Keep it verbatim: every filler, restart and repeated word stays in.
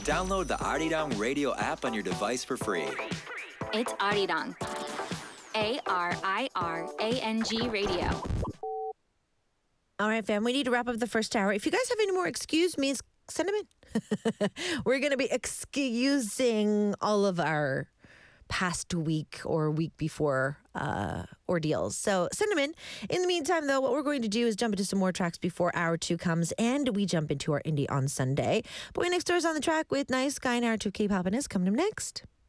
Download the Arirang Radio app on your device for free. It's Arirang. A R I R A N G Radio. All right, fam, we need to wrap up the first hour. If you guys have any more excuse me's, send them in. We're going to be excusing all of our past week or week before uh, ordeals. So send them in. In the meantime, though, what we're going to do is jump into some more tracks before hour two comes, and we jump into our Indie on Sunday. Boy Next Door is on the track with Nice Guy, and hour two K-pop and is coming up next.